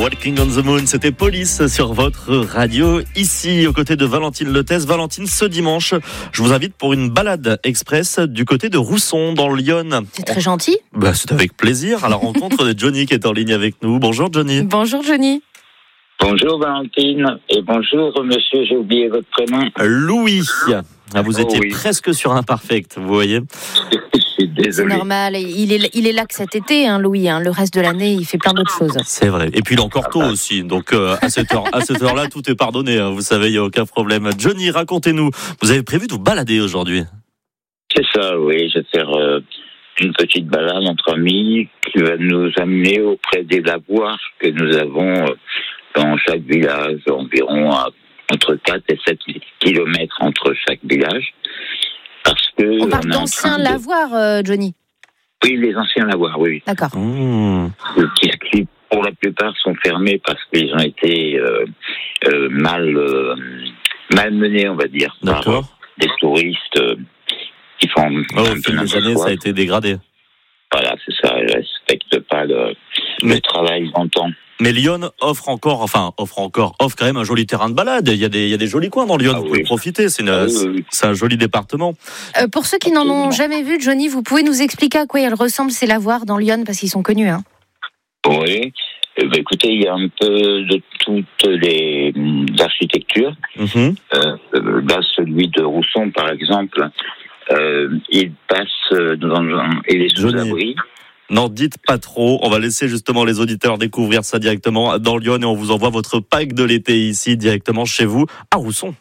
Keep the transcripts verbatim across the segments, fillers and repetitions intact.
Walking on the Moon, c'était Police sur votre radio, ici aux côtés de Valentine Letès. Valentine, ce dimanche, je vous invite pour une balade express du côté de Rousson, dans l'Yonne. C'est très gentil. Bah, c'est avec plaisir, à la rencontre de Johnny qui est en ligne avec nous. Bonjour Johnny. Bonjour Johnny. Bonjour Valentine et bonjour monsieur, j'ai oublié votre prénom. Louis. Ah, vous étiez oh, oui. presque sur Imperfect, vous voyez. Je suis désolé. C'est normal, il est, il est là que cet été, hein, Louis. Hein. Le reste de l'année, il fait plein d'autres choses. C'est vrai. Et puis il est encore tôt aussi, donc euh, à cette heure, à cette heure-là, tout est pardonné. Hein. Vous savez, il n'y a aucun problème. Johnny, racontez-nous. Vous avez prévu de vous balader aujourd'hui? C'est ça, oui. Je vais faire euh, une petite balade entre amis qui va nous amener auprès des lavoirs que nous avons euh, dans chaque village, environ à, entre quatre et sept kilomètres entre chaque village. Parce que on parle on d'anciens de... lavoirs, euh, Johnny. Oui, les anciens lavoirs, oui. D'accord. Mmh. Qui, qui, pour la plupart, sont fermés parce qu'ils ont été euh, euh, mal, euh, mal menés, on va dire, D'accord. par des touristes euh, qui font... Oh, au fil des années, ça a été dégradé. Voilà, c'est ça. Ils ne respectent pas le, Mais... le travail longtemps. Mais Lyon offre encore, enfin, offre encore, offre quand même un joli terrain de balade. Il y a des, il y a des jolis coins dans Lyon, ah, vous oui. pouvez profiter. C'est, une, ah, oui, oui. c'est un joli département. Euh, pour ceux qui n'en ont jamais vu, Johnny, vous pouvez nous expliquer à quoi ils ressemblent ces lavoirs dans Lyon, parce qu'ils sont connus. Hein. Oui. Eh bien, écoutez, il y a un peu de toutes les architectures. Mm-hmm. Euh, là, celui de Rousson, par exemple, euh, il passe dans un, il est sous abri. N'en dites pas trop, on va laisser justement les auditeurs découvrir ça directement dans Lyon et on vous envoie votre pack de l'été ici directement chez vous à Rousson.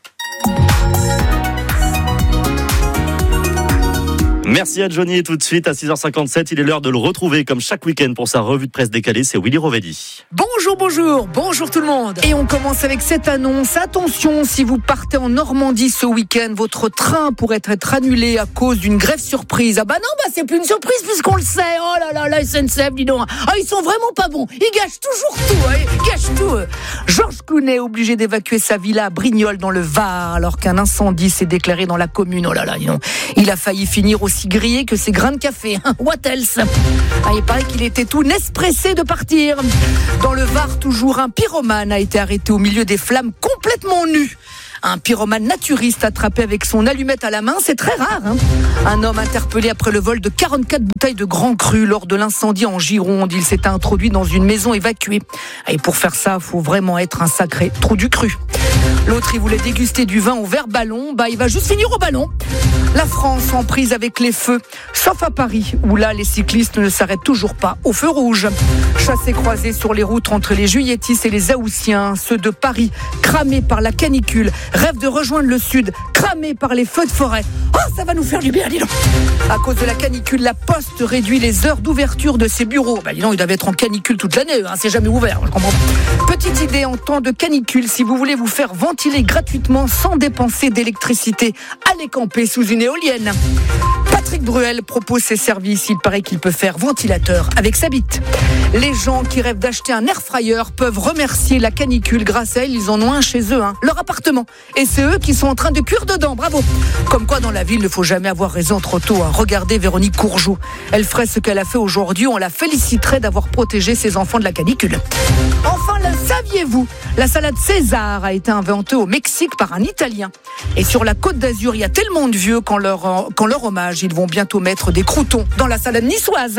Merci à Johnny et tout de suite à six heures cinquante-sept, il est l'heure de le retrouver comme chaque week-end pour sa revue de presse décalée, c'est Willy Rovelli. Bonjour, bonjour, bonjour tout le monde. Et on commence avec cette annonce. Attention, si vous partez en Normandie ce week-end, votre train pourrait être annulé à cause d'une grève surprise. Ah bah non, bah c'est plus une surprise puisqu'on le sait. Oh là là, la S N C F, dis donc. Ah, ils sont vraiment pas bons. Ils gâchent toujours tout, hein. Ils gâchent tout. Georges Clooney est obligé d'évacuer sa villa à Brignoles dans le Var alors qu'un incendie s'est déclaré dans la commune. Oh là là, dis donc. Il a failli finir aussi grillé que ses grains de café. What else? Ah, il paraît qu'il était tout nespressé de partir. Dans le Var, toujours, un pyromane a été arrêté au milieu des flammes complètement nu. Un pyromane naturiste attrapé avec son allumette à la main, c'est très rare. Hein. Un homme interpellé après le vol de quarante-quatre bouteilles de Grand Cru lors de l'incendie en Gironde. Il s'est introduit dans une maison évacuée. Et pour faire ça, il faut vraiment être un sacré trou du cru. L'autre, il voulait déguster du vin au verre ballon. Bah, il va juste finir au ballon. La France en prise avec les feux, sauf à Paris, où là, les cyclistes ne s'arrêtent toujours pas au feu rouge. Chassés croisés sur les routes entre les Juilletistes et les Haussiens, ceux de Paris, cramés par la canicule, rêvent de rejoindre le sud, cramés par les feux de forêt. Oh, ça va nous faire du bien, dis donc. À cause de la canicule, la Poste réduit les heures d'ouverture de ses bureaux. Bah, dis donc, ils doivent être en canicule toute l'année, hein, c'est jamais ouvert, je comprends. Petite idée en temps de canicule, si vous voulez vous faire ventiler gratuitement sans dépenser d'électricité, allez camper sous une éolienne. Patrick Bruel propose ses services. Il paraît qu'il peut faire ventilateur avec sa bite. Les gens qui rêvent d'acheter un air fryer peuvent remercier la canicule. Grâce à elle, ils en ont un chez eux, hein, leur appartement. Et c'est eux qui sont en train de cuire dedans. Bravo. Comme quoi, dans la ville, il ne faut jamais avoir raison trop tôt. Hein. Regardez Véronique Courgeot. Elle ferait ce qu'elle a fait aujourd'hui. On la féliciterait d'avoir protégé ses enfants de la canicule. Enfin, le saviez-vous? La salade César a été inventée au Mexique par un Italien. Et sur la Côte d'Azur, il y a tellement de vieux qu'en leur, qu'en leur hommage, ils vont bientôt mettre des croûtons dans la salade niçoise.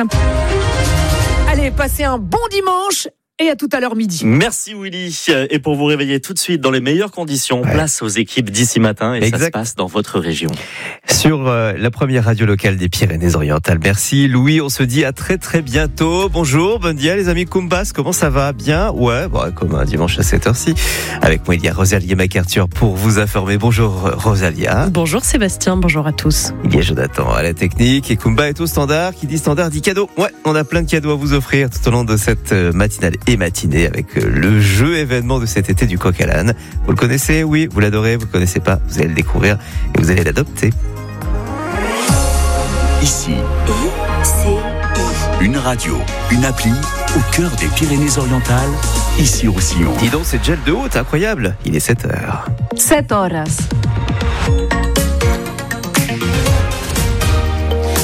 Allez, passez un bon dimanche et à tout à l'heure midi. Merci Willy. Et pour vous réveiller tout de suite dans les meilleures conditions, ouais. Place aux équipes d'ici matin et exact. Ça se passe dans votre région. Sur euh, la première radio locale des Pyrénées-Orientales. Merci Louis, on se dit à très très bientôt. Bonjour, bon dia les amis Kumbas, comment ça va? Bien? Ouais, bon, comme un dimanche à cette heure-ci. Avec moi il y a Rosalia MacArthur pour vous informer. Bonjour Rosalia. Bonjour Sébastien, bonjour à tous. Il y a Jonathan à la technique et Kumba est au standard. Qui dit standard dit cadeau. Ouais, on a plein de cadeaux à vous offrir tout au long de cette matinale et matinée avec le jeu événement de cet été du Coq à l'âne. Vous le connaissez? Oui, vous l'adorez, vous ne le connaissez pas, vous allez le découvrir et vous allez l'adopter. Ici, une radio, une appli au cœur des Pyrénées-Orientales, ici au Roussillon. Dis donc, c'est gel de haute, incroyable. Il est sept heures. sept horas.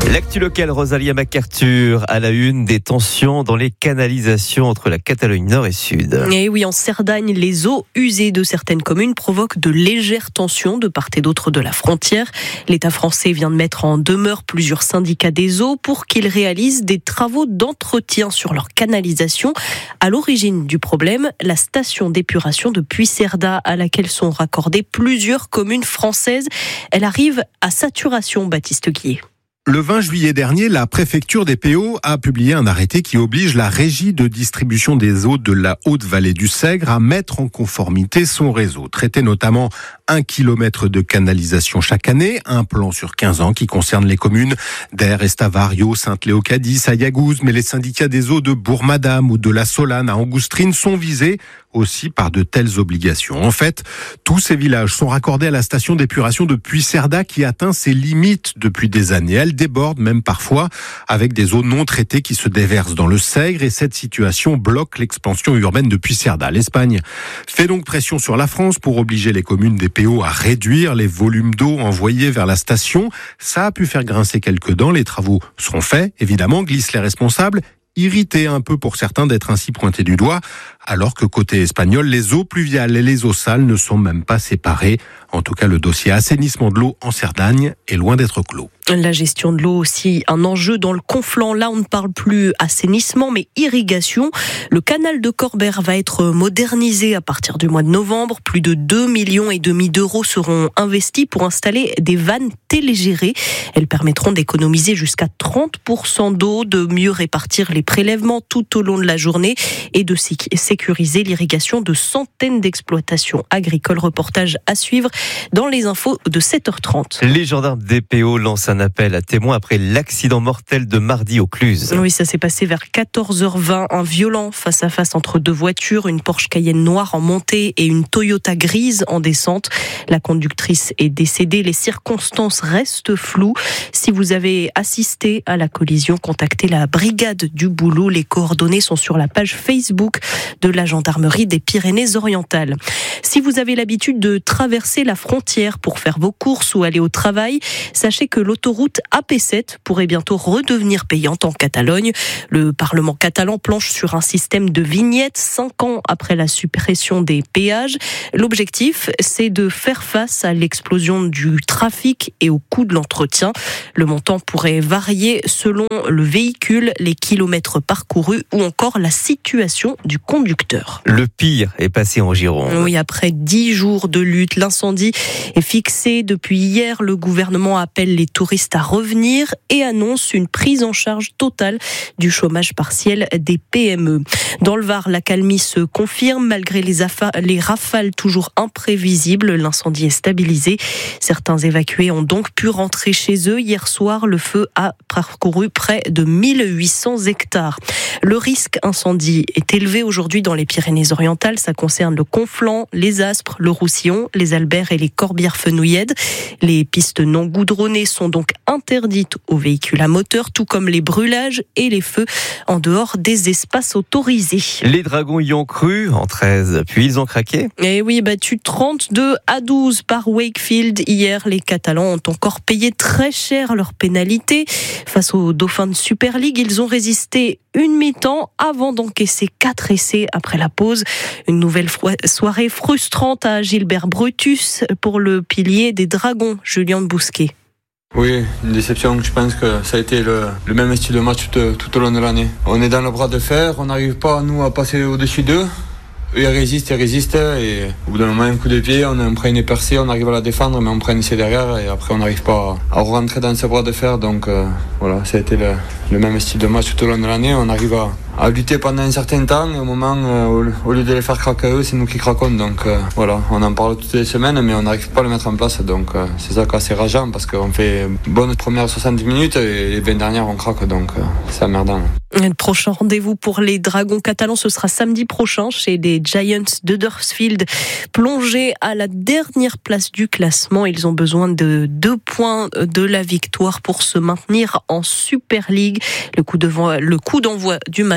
L'actu locale, Rosalia MacArthur, à la une des tensions dans les canalisations entre la Catalogne Nord et Sud. Et oui, en Cerdagne, les eaux usées de certaines communes provoquent de légères tensions de part et d'autre de la frontière. L'État français vient de mettre en demeure plusieurs syndicats des eaux pour qu'ils réalisent des travaux d'entretien sur leur canalisation. À l'origine du problème, la station d'épuration de Puigcerdà, à laquelle sont raccordées plusieurs communes françaises. Elle arrive à saturation, Baptiste Guillet. Le vingt juillet dernier, la préfecture des P O a publié un arrêté qui oblige la régie de distribution des eaux de la Haute-Vallée du Sègre à mettre en conformité son réseau. Traiter notamment un kilomètre de canalisation chaque année, un plan sur quinze ans qui concerne les communes d'Aire, Estavario, Saint-Léo-Cadiz, Ayagouz, mais les syndicats des eaux de Bourg-Madame ou de la Solane à Angoustrine sont visés aussi par de telles obligations. En fait, tous ces villages sont raccordés à la station d'épuration de Puigcerdà qui atteint ses limites depuis des années. Elle déborde même parfois avec des eaux non traitées qui se déversent dans le Sègre et cette situation bloque l'expansion urbaine de Puigcerdà. L'Espagne fait donc pression sur la France pour obliger les communes des P O à réduire les volumes d'eau envoyés vers la station. Ça a pu faire grincer quelques dents. Les travaux seront faits, évidemment, glissent les responsables. Irrité un peu pour certains d'être ainsi pointés du doigt, alors que côté espagnol, les eaux pluviales et les eaux sales ne sont même pas séparées. En tout cas, le dossier assainissement de l'eau en Cerdagne est loin d'être clos. La gestion de l'eau aussi, un enjeu dans le Conflent. Là, on ne parle plus assainissement, mais irrigation. Le canal de Corbère va être modernisé à partir du mois de novembre. Plus de deux millions et demi d'euros seront investis pour installer des vannes télégérées. Elles permettront d'économiser jusqu'à trente pour cent d'eau, de mieux répartir les prélèvements tout au long de la journée et de sécuriser l'irrigation de centaines d'exploitations agricoles. Reportage à suivre dans les infos de sept heures trente. Les gendarmes des P O lancent un appel à témoins après l'accident mortel de mardi au Cluse. Oui, ça s'est passé vers quatorze heures vingt. Un violent face-à-face entre deux voitures, une Porsche Cayenne noire en montée et une Toyota grise en descente. La conductrice est décédée. Les circonstances restent floues. Si vous avez assisté à la collision, contactez la brigade du boulot. Les coordonnées sont sur la page Facebook de la gendarmerie des Pyrénées-Orientales. Si vous avez l'habitude de traverser la frontière pour faire vos courses ou aller au travail, sachez que l'autoroute A P sept pourrait bientôt redevenir payante en Catalogne. Le Parlement catalan planche sur un système de vignettes cinq ans après la suppression des péages. L'objectif, c'est de faire face à l'explosion du trafic et au coût de l'entretien. Le montant pourrait varier selon le véhicule, les kilomètres parcourus ou encore la situation du conducteur. Le pire est passé en Gironde. Oui, après dix jours de lutte, l'incendie est fixé. Depuis hier, le gouvernement appelle les touristes à revenir et annonce une prise en charge totale du chômage partiel des P M E. Dans le Var, l'accalmie se confirme malgré les, affa- les rafales toujours imprévisibles. L'incendie est stabilisé. Certains évacués ont donc pu rentrer chez eux. Hier soir, le feu a parcouru près de mille huit cents hectares. Le risque incendie est élevé aujourd'hui dans les Pyrénées-Orientales. Ça concerne le Conflent, les Aspres, le Roussillon, les Alberts et les Corbières-Fenouillèdes. Les pistes non goudronnées sont donc interdites aux véhicules à moteur, tout comme les brûlages et les feux en dehors des espaces autorisés. Les Dragons y ont cru en treize, puis ils ont craqué. Et oui, battu trente-deux à douze par Wakefield. Hier, les Catalans ont encore payé très cher leur pénalité. Face aux Dauphins de Super League, ils ont résisté une mi-temps avant d'encaisser quatre essais après la pause. Une nouvelle soirée frustrante à Gilbert Brutus pour le pilier des Dragons, Julien Bousquet. Oui, une déception. Je pense que ça a été le, le même style de match tout, tout au long de l'année. On est dans le bras de fer, on n'arrive pas, nous, à passer au-dessus d'eux. Eux, ils résistent, ils résistent, et au bout d'un moment, un coup de pied, on prend une percée, on arrive à la défendre, mais on prend un essai derrière, et après, on n'arrive pas à rentrer dans ce bras de fer. Donc euh, voilà, ça a été le, le même style de match tout au long de l'année. On arrive à, à lutter pendant un certain temps, et au moment, euh, au lieu de les faire craquer eux, c'est nous qui craquons. Donc euh, voilà, on en parle toutes les semaines, mais on n'arrive pas à le mettre en place. Donc euh, c'est ça qui est assez rageant, parce qu'on fait une bonne première soixante minutes, et les vingt dernières, on craque, donc euh, c'est emmerdant. Le prochain rendez-vous pour les Dragons catalans, ce sera samedi prochain chez les Giants d'Huddersfield. Plongés à la dernière place du classement, ils ont besoin de deux points de la victoire pour se maintenir en Super League. Le coup, de, le coup d'envoi du match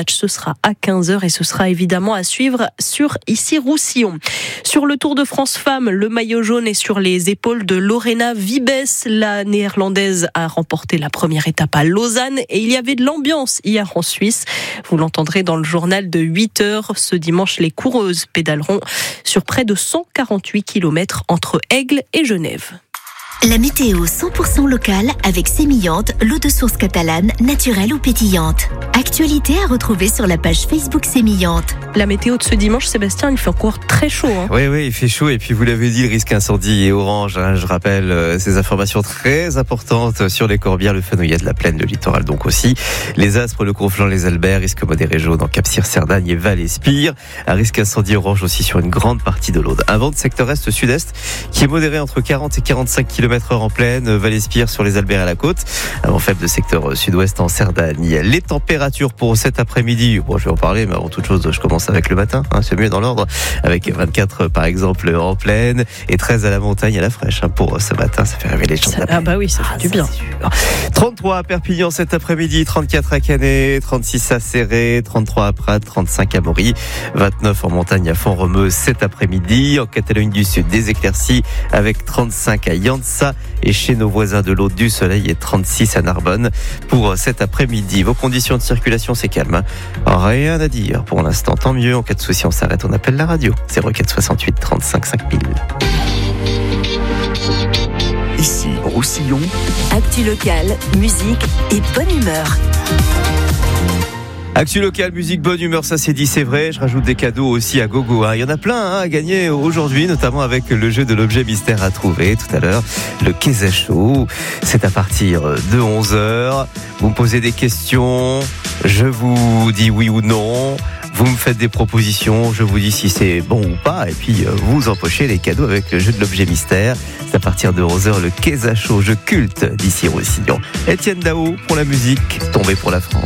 match, ce sera à quinze heures et ce sera évidemment à suivre sur Issy-Roussillon. Sur le Tour de France Femmes, le maillot jaune est sur les épaules de Lorena Wiebes. La néerlandaise a remporté la première étape à Lausanne et il y avait de l'ambiance hier en Suisse. Vous l'entendrez dans le journal de huit heures. Ce dimanche, les coureuses pédaleront sur près de cent quarante-huit kilomètres entre Aigle et Genève. La météo cent pour cent locale avec Sémillante, l'eau de source catalane, naturelle ou pétillante. Actualité à retrouver sur la page Facebook Sémillante. La météo de ce dimanche, Sébastien, il fait encore très chaud. Hein. Oui, oui, il fait chaud. Et puis, vous l'avez dit, le risque incendie est orange. Hein. Je rappelle euh, ces informations très importantes sur les Corbières, le Fenouillet de la Plaine, le littoral donc aussi. Les Aspres, le Conflans, les Alberts, risque modéré jaune en Cap-Cyr, Cerdagne et Val-Espire. Un risque incendie orange aussi sur une grande partie de l'Aude. Un vent de secteur est-sud-est qui est modéré entre quarante et quarante-cinq kilomètres heure en plaine. Val-Espire sur les Alberts et la côte. Un vent faible de secteur sud-ouest en Cerdagne. Les températures pour cet après-midi. Bon, je vais en parler, mais avant toute chose, je commence avec le matin, hein, c'est mieux dans l'ordre, avec vingt-quatre par exemple en plaine et treize à la montagne à la fraîche hein, pour ce matin, ça fait rêver les gens. Ça, ah bah oui, ça fait ah, du bien. trente-trois à Perpignan cet après-midi, trente-quatre à Canet, trente-six à Céré, trente-trois à Prat, trente-cinq à Maury, vingt-neuf en montagne à Font-Romeu cet après-midi. En Catalogne du Sud, des éclaircies avec trente-cinq à Llança et chez nos voisins de l'Aude du Soleil et trente-six à Narbonne pour cet après-midi. Vos conditions de circulation, c'est calme. Hein. Rien à dire pour l'instant. Tant mieux. En cas de souci, on s'arrête. On appelle la radio. zéro quatre soixante-huit trente-cinq cinq mille. Ici, Roussillon. Actu locale, musique et bonne humeur. Actu local, musique, bonne humeur, ça c'est dit, c'est vrai. Je rajoute des cadeaux aussi à gogo. Hein. Il y en a plein hein, à gagner aujourd'hui, notamment avec le jeu de l'objet mystère à trouver tout à l'heure, le Keza Show. C'est à partir de onze heures. Vous me posez des questions, je vous dis oui ou non. Vous me faites des propositions, je vous dis si c'est bon ou pas, et puis vous empochez les cadeaux avec le jeu de l'objet mystère. C'est à partir de onze heures, le Keza Show, jeu culte d'ici Roussillon. Étienne Dao pour la musique, tombé pour la France.